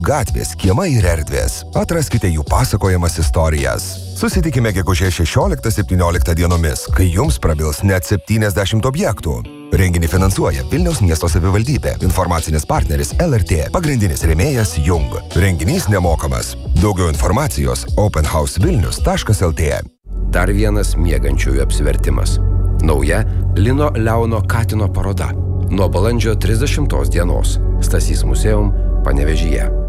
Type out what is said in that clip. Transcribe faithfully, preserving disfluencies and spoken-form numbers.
Gatvės, kiemai ir erdvės. Atraskite jų pasakojamas istorijas. Susitikime gegužės šešioliktą septynioliktą dienomis, kai jums prabils net septyniasdešimt objektų. Renginį finansuoja Vilniaus miesto savivaldybė, informacinis partneris L R T, pagrindinis rėmėjas Jung. Renginys nemokamas. Daugiau informacijos open house vilnius taškas L T. Dar vienas miegančiųjų apsivertimas. Nauja Lino Leono Katino paroda. Nuo balandžio trisdešimtos dienos. Stasys Museum, Panevėžyje.